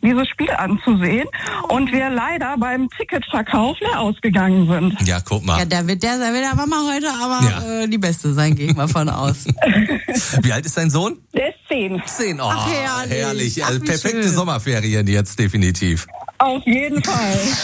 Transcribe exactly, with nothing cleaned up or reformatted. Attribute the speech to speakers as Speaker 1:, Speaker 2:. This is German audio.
Speaker 1: dieses Spiel anzusehen und wir leider beim Ticketverkauf leer ausgegangen sind.
Speaker 2: Ja, guck mal.
Speaker 3: Ja, da wird der, da wird der Mama heute aber
Speaker 2: Ja.
Speaker 3: äh, die Beste sein, gehe ich mal von aus.
Speaker 2: Wie alt ist dein Sohn?
Speaker 1: Der ist zehn.
Speaker 2: Zehn. Oh,
Speaker 3: Ach, herrlich.
Speaker 2: herrlich.
Speaker 3: Ach,
Speaker 2: Also
Speaker 3: wie
Speaker 2: perfekte
Speaker 3: schön.
Speaker 2: Sommerferien jetzt definitiv.
Speaker 1: Auf jeden Fall.